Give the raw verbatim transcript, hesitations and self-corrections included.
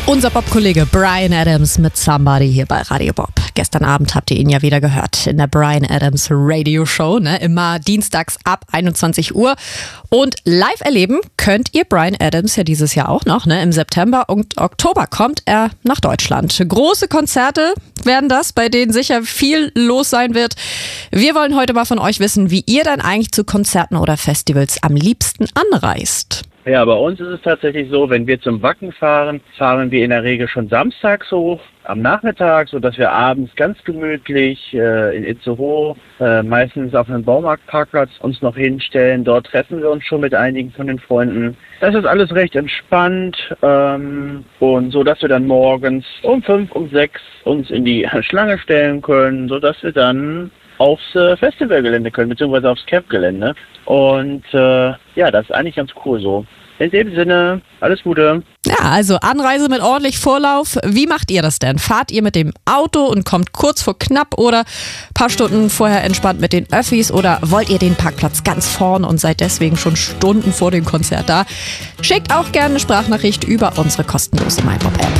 Unser Bob-Kollege Bryan Adams mit Somebody hier bei Radio Bob. Gestern Abend habt ihr ihn ja wieder gehört in der Bryan Adams Radio Show, ne? Immer dienstags ab einundzwanzig Uhr. Und live erleben könnt ihr Bryan Adams ja dieses Jahr auch noch, ne? Im September und Oktober kommt er nach Deutschland. Große Konzerte werden das, bei denen sicher viel los sein wird. Wir wollen heute mal von euch wissen, wie ihr dann eigentlich zu Konzerten oder Festivals am liebsten anreist. Ja, bei uns ist es tatsächlich so, wenn wir zum Wacken fahren, fahren wir in der Regel schon samstags hoch, am Nachmittag, sodass wir abends ganz gemütlich äh, in Itzehoe, äh, meistens auf einem Baumarktparkplatz, uns noch hinstellen. Dort treffen wir uns schon mit einigen von den Freunden. Das ist alles recht entspannt ähm, und so, dass wir dann morgens um fünf, um sechs uns in die Schlange stellen können, sodass wir dann aufs äh, Festivalgelände können, beziehungsweise aufs Campgelände. Und äh, ja, das ist eigentlich ganz cool so. In dem Sinne, alles Gute. Ja, also Anreise mit ordentlich Vorlauf. Wie macht ihr das denn? Fahrt ihr mit dem Auto und kommt kurz vor knapp oder ein paar Stunden vorher entspannt mit den Öffis oder wollt ihr den Parkplatz ganz vorn und seid deswegen schon Stunden vor dem Konzert da? Schickt auch gerne eine Sprachnachricht über unsere kostenlose MyBob-App.